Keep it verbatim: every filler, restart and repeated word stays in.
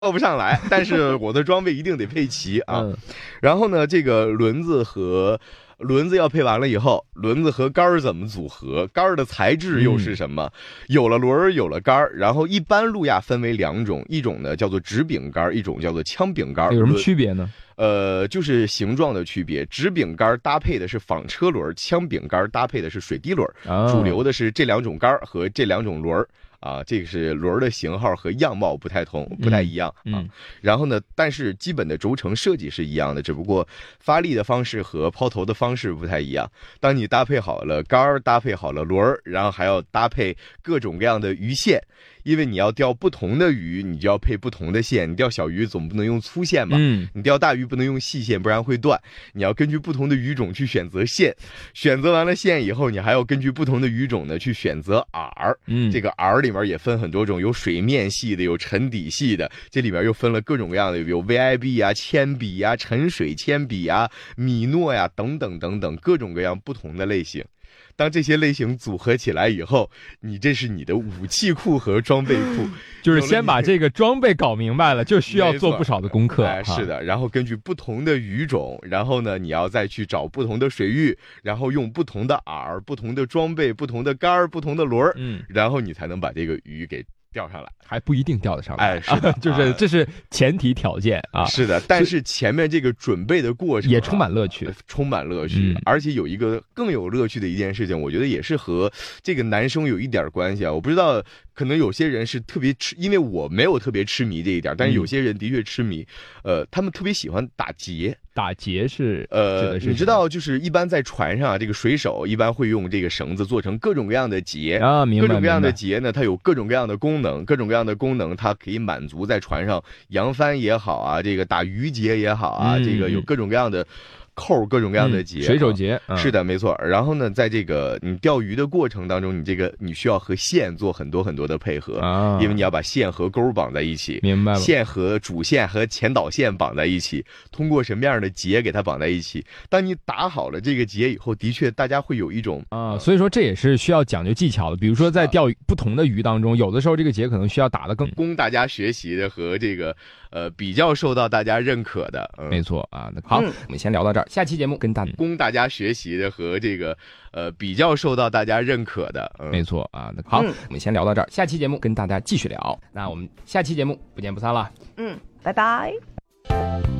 报不上来，但是我的装备一定得配齐啊。嗯、然后呢，这个轮子和轮子要配完了以后，轮子和杆儿怎么组合？杆儿的材质又是什么？嗯、有了轮儿，有了杆儿，然后一般路亚分为两种，一种呢叫做直柄杆，一种叫做枪柄杆。 有什么区别呢？ 呃，就是形状的区别。直柄杆搭配的是纺车轮，枪柄杆搭配的是水滴轮。哦、主流的是这两种杆和这两种轮。啊，这个是轮的型号和样貌不太同，不太一样、嗯、啊。然后呢，但是基本的轴承设计是一样的，只不过发力的方式和抛投的方式不太一样。当你搭配好了杆儿，搭配好了轮，然后还要搭配各种各样的鱼线。因为你要钓不同的鱼，你就要配不同的线。你钓小鱼总不能用粗线嘛，嗯，你钓大鱼不能用细线，不然会断。你要根据不同的鱼种去选择线，选择完了线以后，你还要根据不同的鱼种呢去选择饵。嗯，这个饵里面也分很多种，有水面系的，有沉底系的，这里面又分了各种各样的，有 V I B 啊、铅笔啊、沉水铅笔啊、米诺呀、啊、等等等等，各种各样不同的类型。当这些类型组合起来以后，你这是你的武器库和装备库， 就是先把这个装备搞明白了，就需要做不少的功课。 哎，是的，然后根据不同的鱼种，然后呢，你要再去找不同的水域，然后用不同的饵、不同的装备、不同的竿、不同的轮，嗯，然后你才能把这个鱼给钓上来。 还不一定钓得上来， 哎，是的， 啊、就是这是前提条件啊。 是的，但是前面这个准备的过程、啊、 也充满乐趣， 充满乐趣、嗯，而且有一个更有乐趣的一件事情，我觉得也是和这个男生有一点关系啊。我不知道，可能有些人是特别痴，因为我没有特别痴迷这一点，但是有些人的确痴迷，嗯、呃，他们特别喜欢打结。 打结是呃，你知道，就是一般在船上，这个水手一般会用这个绳子做成各种各样的结啊，明白。 各种各样的结呢，它有各种各样的功能，各种各样的功能，它可以满足在船上扬帆也好啊，这个打鱼结也好啊，嗯、这个有各种各样的。扣各种各样的结、嗯， 水手结、 啊、是的，没错。然后呢，在这个你钓鱼的过程当中，你这个你需要和线做很多很多的配合啊，因为你要把线和钩绑在一起， 明白了？ 线和主线和前导线绑在一起，通过什么样的结给它绑在一起？当你打好了这个结以后，的确大家会有一种啊，所以说这也是需要讲究技巧的。比如说在钓鱼不同的鱼当中，有的时候这个结可能需要打得更供大家学习的和这个呃比较受到大家认可的。嗯、 没错啊，那好、嗯，我们先聊到这儿。下期节目跟大供大家学习的和这个呃比较受到大家认可的，嗯、 没错啊。那好、嗯，我们先聊到这儿，下期节目跟大家继续聊。那我们下期节目不见不散了。 嗯，拜拜。